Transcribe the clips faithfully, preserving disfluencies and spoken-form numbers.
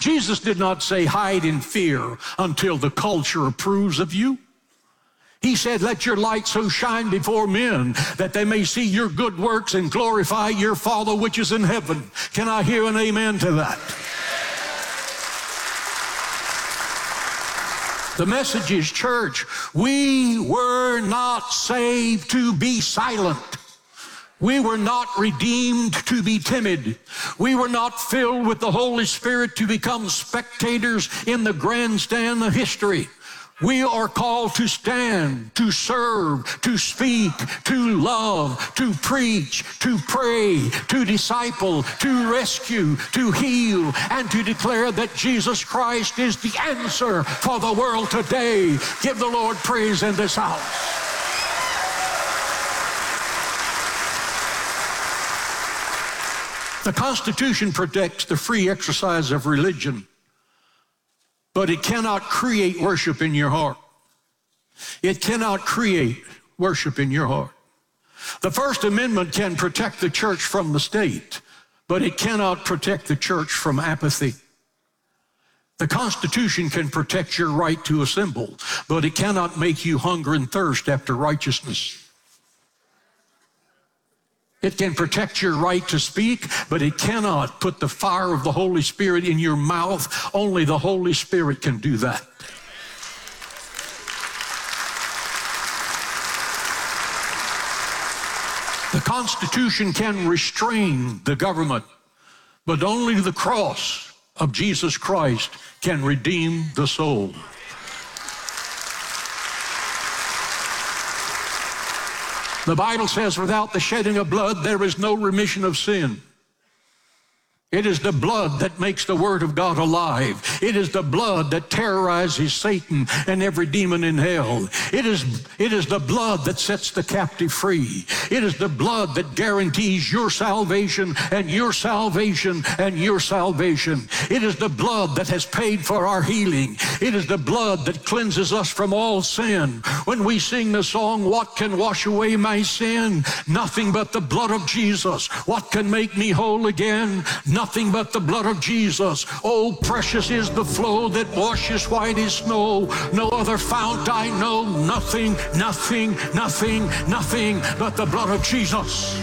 Jesus did not say hide in fear until the culture approves of you. He said, let your light so shine before men that they may see your good works and glorify your Father which is in heaven. Can I hear an amen to that? The message is, church, we were not saved to be silent. We were not redeemed to be timid. We were not filled with the Holy Spirit to become spectators in the grandstand of history. We are called to stand, to serve, to speak, to love, to preach, to pray, to disciple, to rescue, to heal, and to declare that Jesus Christ is the answer for the world today. Give the Lord praise in this house. The Constitution protects the free exercise of religion, but it cannot create worship in your heart. It cannot create worship in your heart. The First Amendment can protect the church from the state, but it cannot protect the church from apathy. The Constitution can protect your right to assemble, but it cannot make you hunger and thirst after righteousness. It can protect your right to speak, but it cannot put the fire of the Holy Spirit in your mouth. Only the Holy Spirit can do that. The Constitution can restrain the government, but only the cross of Jesus Christ can redeem the soul. The Bible says, without the shedding of blood, there is no remission of sin. It is the blood that makes the Word of God alive. It is the blood that terrorizes Satan and every demon in hell. It is, it is the blood that sets the captive free. It is the blood that guarantees your salvation and your salvation and your salvation. It is the blood that has paid for our healing. It is the blood that cleanses us from all sin. When we sing the song, what can wash away my sin? Nothing but the blood of Jesus. What can make me whole again? Nothing but the blood of Jesus. Oh, precious is the flow that washes white as snow. No other fount I know. Nothing, nothing, nothing, nothing but the blood of Jesus.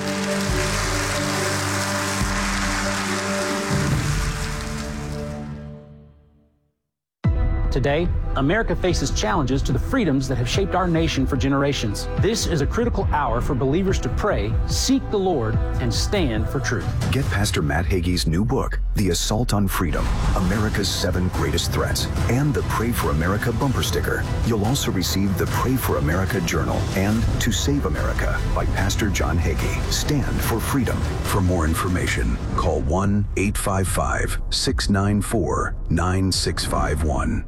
Today, America faces challenges to the freedoms that have shaped our nation for generations. This is a critical hour for believers to pray, seek the Lord, and stand for truth. Get Pastor Matt Hagee's new book, The Assault on Freedom, America's Seven Greatest Threats, and the Pray for America bumper sticker. You'll also receive the Pray for America journal and To Save America by Pastor John Hagee. Stand for freedom. For more information, call one eight five five, six nine four, nine six five one.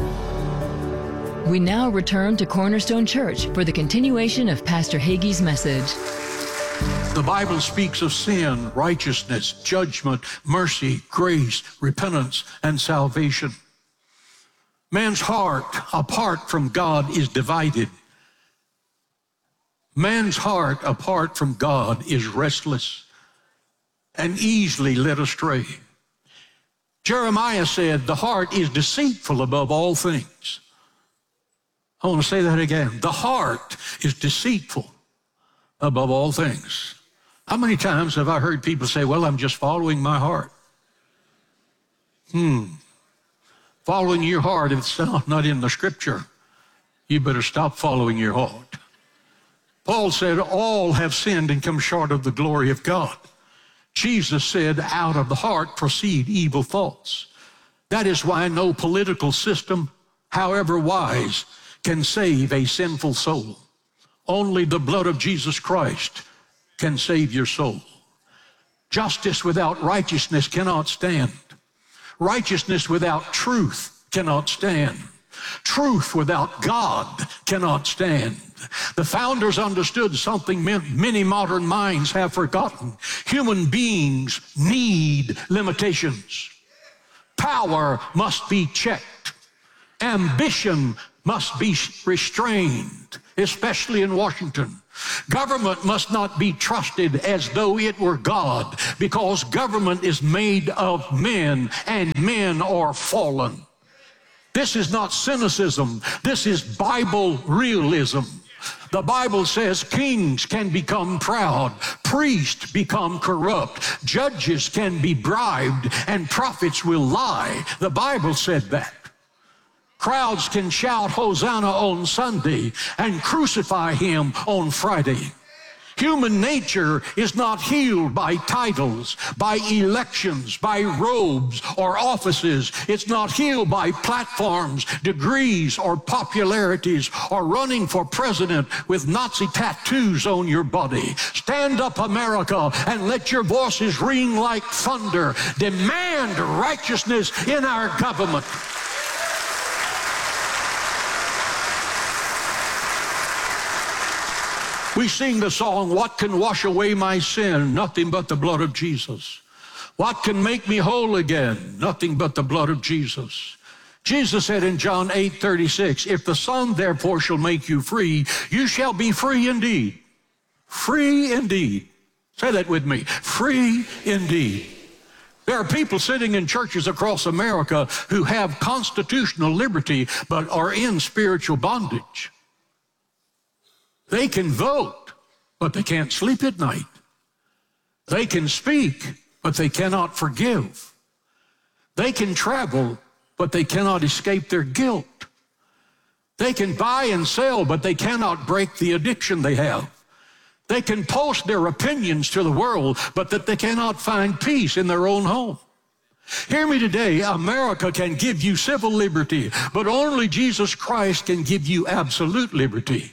We now return to Cornerstone Church for the continuation of Pastor Hagee's message. The Bible speaks of sin, righteousness, judgment, mercy, grace, repentance, and salvation. Man's heart, apart from God, is divided. Man's heart, apart from God, is restless and easily led astray. Jeremiah said, the heart is deceitful above all things. I want to say that again. The heart is deceitful above all things. How many times have I heard people say, well, I'm just following my heart? Hmm. Following your heart, if it's not in the Scripture, you better stop following your heart. Paul said, all have sinned and come short of the glory of God. Jesus said, out of the heart proceed evil thoughts. That is why no political system, however wise, can save a sinful soul. Only the blood of Jesus Christ can save your soul. Justice without righteousness cannot stand. Righteousness without truth cannot stand. Truth without God cannot stand. The founders understood something many modern minds have forgotten. Human beings need limitations. Power must be checked. Ambition must be restrained. especially in Washington. Government must not be trusted as though it were God, because government is made of men, and men are fallen. This is not cynicism. This is Bible realism. The Bible says kings can become proud, priests become corrupt, judges can be bribed, and prophets will lie. The Bible said that. Crowds can shout Hosanna on Sunday and crucify him on Friday. Human nature is not healed by titles, by elections, by robes or offices. It's not healed by platforms, degrees, or popularities, or running for president with Nazi tattoos on your body. Stand up, America, and let your voices ring like thunder. Demand righteousness in our government. We sing the song, what can wash away my sin? Nothing but the blood of Jesus. What can make me whole again? Nothing but the blood of Jesus. Jesus said in John eight thirty-six, if the Son therefore shall make you free, you shall be free indeed. Free indeed. Say that with me. Free indeed. There are people sitting in churches across America who have constitutional liberty but are in spiritual bondage. They can vote, but they can't sleep at night. They can speak, but they cannot forgive. They can travel, but they cannot escape their guilt. They can buy and sell, but they cannot break the addiction they have. They can post their opinions to the world, but that they cannot find peace in their own home. Hear me today, America can give you civil liberty, but only Jesus Christ can give you absolute liberty.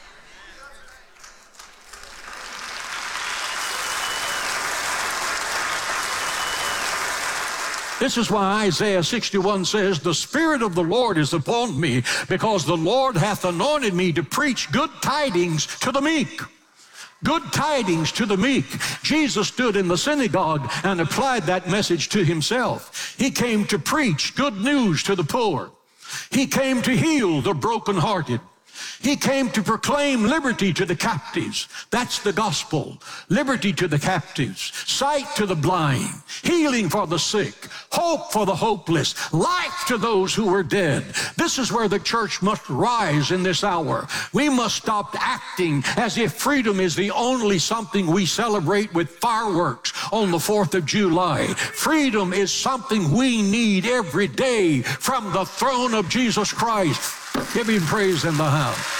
This is why Isaiah sixty-one says, the Spirit of the Lord is upon me, because the Lord hath anointed me to preach good tidings to the meek. Good tidings to the meek. Jesus stood in the synagogue and applied that message to himself. He came to preach good news to the poor. He came to heal the brokenhearted. He came to proclaim liberty to the captives. That's the gospel. Liberty to the captives, sight to the blind, healing for the sick, hope for the hopeless, life to those who are dead. This is where the church must rise in this hour. We must stop acting as if freedom is the only something we celebrate with fireworks on the fourth of July. Freedom is something we need every day from the throne of Jesus Christ. Give him praise in the house.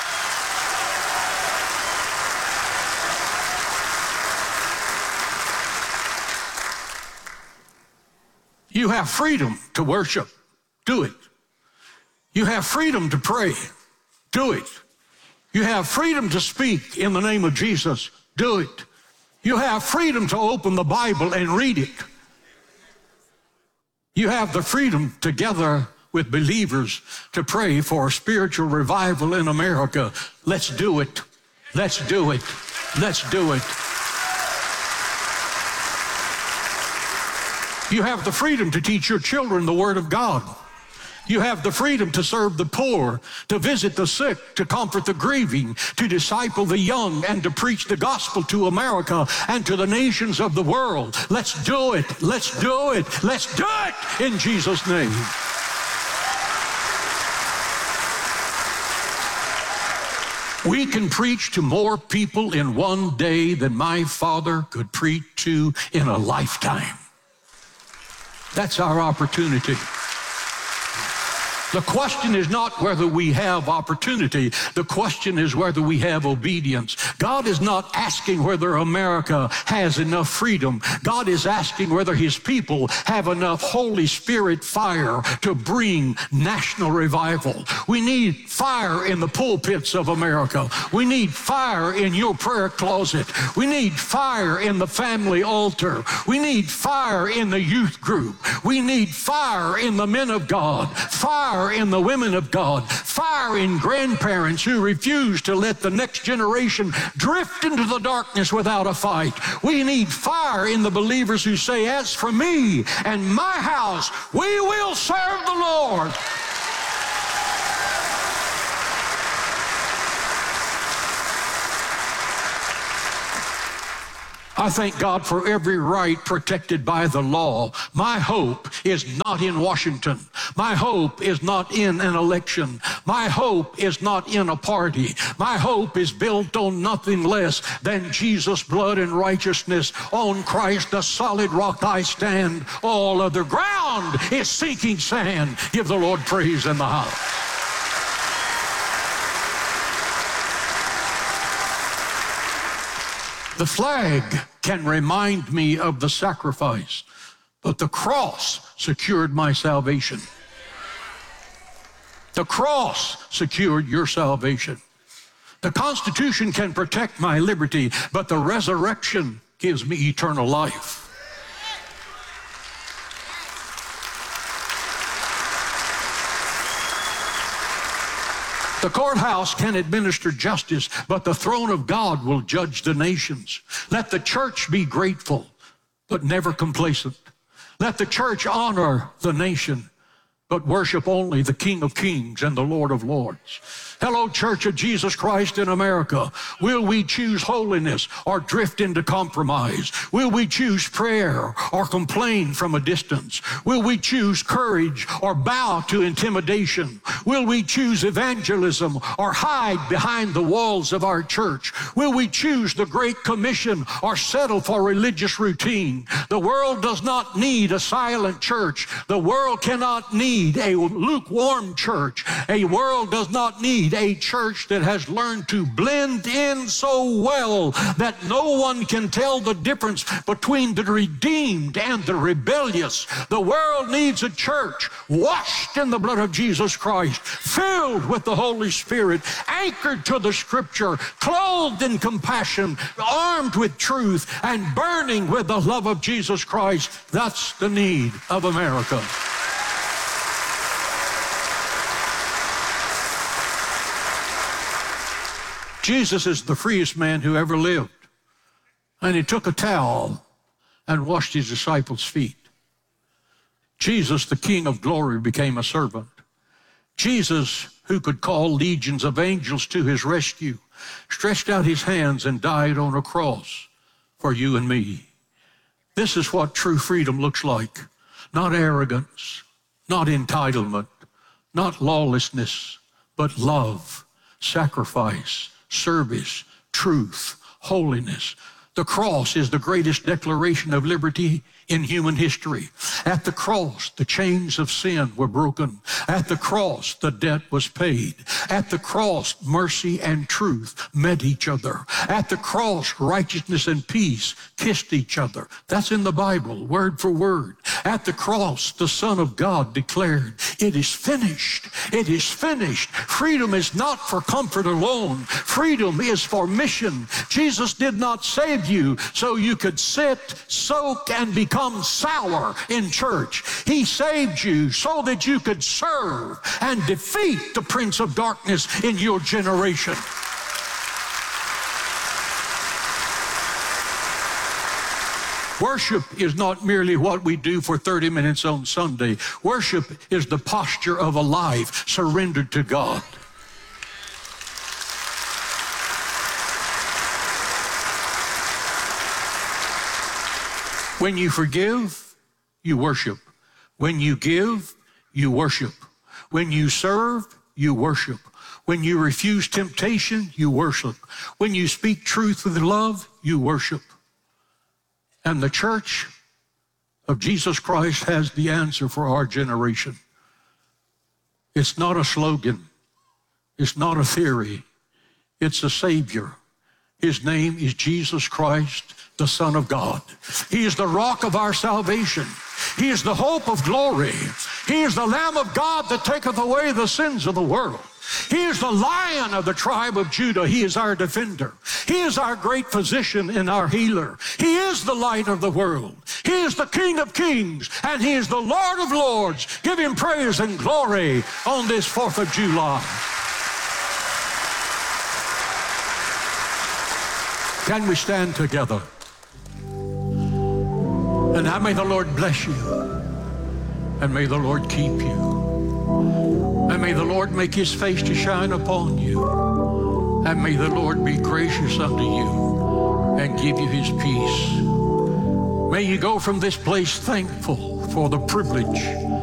You have freedom to worship. Do it. You have freedom to pray. Do it. You have freedom to speak in the name of Jesus. Do it. You have freedom to open the Bible and read it. You have the freedom to gather with believers to pray for spiritual revival in America. Let's do it. Let's do it. Let's do it. You have the freedom to teach your children the Word of God. You have the freedom to serve the poor, to visit the sick, to comfort the grieving, to disciple the young, and to preach the gospel to America and to the nations of the world. Let's do it. Let's do it. Let's do it in Jesus' name. We can preach to more people in one day than my father could preach to in a lifetime. That's our opportunity. The question is not whether we have opportunity. The question is whether we have obedience. God is not asking whether America has enough freedom. God is asking whether his people have enough Holy Spirit fire to bring national revival. We need fire in the pulpits of America. We need fire in your prayer closet. We need fire in the family altar. We need fire in the youth group. We need fire in the men of God. Fire in the women of God, fire in grandparents who refuse to let the next generation drift into the darkness without a fight. We need fire in the believers who say, as for me and my house, we will serve the Lord. I thank God for every right protected by the law. My hope is not in Washington. My hope is not in an election. My hope is not in a party. My hope is built on nothing less than Jesus' blood and righteousness. On Christ, the solid rock I stand. All other ground is sinking sand. Give the Lord praise in the house. The flag can remind me of the sacrifice, but the cross secured my salvation. The cross secured your salvation. The Constitution can protect my liberty, but the resurrection gives me eternal life. The courthouse can administer justice, but the throne of God will judge the nations. Let the church be grateful, but never complacent. Let the church honor the nation, but worship only the King of Kings and the Lord of Lords. Hello, Church of Jesus Christ in America. Will we choose holiness or drift into compromise? Will we choose prayer or complain from a distance? Will we choose courage or bow to intimidation? Will we choose evangelism or hide behind the walls of our church? Will we choose the Great Commission or settle for religious routine? The world does not need a silent church. The world cannot need a lukewarm church. A world does not need a church that has learned to blend in so well that no one can tell the difference between the redeemed and the rebellious. The world needs a church washed in the blood of Jesus Christ, filled with the Holy Spirit, anchored to the Scripture, clothed in compassion, armed with truth, and burning with the love of Jesus Christ. That's the need of America. Jesus is the freest man who ever lived. And he took a towel and washed his disciples' feet. Jesus, the King of glory, became a servant. Jesus, who could call legions of angels to his rescue, stretched out his hands and died on a cross for you and me. This is what true freedom looks like. Not arrogance, not entitlement, not lawlessness, but love, sacrifice, service, truth, holiness. The cross is the greatest declaration of liberty in human history. At the cross, the chains of sin were broken. At the cross, the debt was paid. At the cross, mercy and truth met each other. At the cross, righteousness and peace kissed each other. That's in the Bible, word for word. At the cross, the Son of God declared, "It is finished. It is finished." Freedom is not for comfort alone. Freedom is for mission. Jesus did not save you so you could sit, soak, and become sour in church. He saved you so that you could serve and defeat the prince of darkness in your generation. Worship is not merely what we do for thirty minutes on Sunday. Worship is the posture of a life surrendered to God. When you forgive, you worship. When you give, you worship. When you serve, you worship. When you refuse temptation, you worship. When you speak truth with love, you worship. And the church of Jesus Christ has the answer for our generation. It's not a slogan. It's not a theory. It's a Savior. His name is Jesus Christ, the Son of God. He is the rock of our salvation. He is the hope of glory. He is the Lamb of God that taketh away the sins of the world. He is the Lion of the tribe of Judah. He is our defender. He is our great physician and our healer. He is the light of the world. He is the King of kings, and he is the Lord of lords. Give him praise and glory on this fourth of July. Can we stand together? And now may the Lord bless you, and may the Lord keep you, and may the Lord make his face to shine upon you, and may the Lord be gracious unto you. and give you his peace. May you go from this place thankful for the privilege